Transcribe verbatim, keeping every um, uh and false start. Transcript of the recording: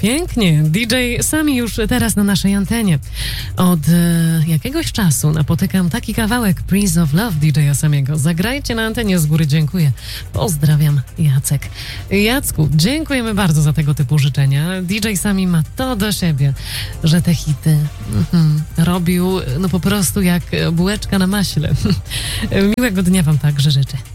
Pięknie. D J Sami już teraz na naszej antenie. Od e, jakiegoś czasu napotykam taki kawałek Prince of Love D J Samiego. Zagrajcie na antenie, z góry dziękuję. Pozdrawiam, Jacek. Jacku, dziękujemy bardzo za tego typu życzenia. D J Sami ma to do siebie, że te hity mm, robił no po prostu jak bułeczka na maśle. Miłego dnia wam także życzę.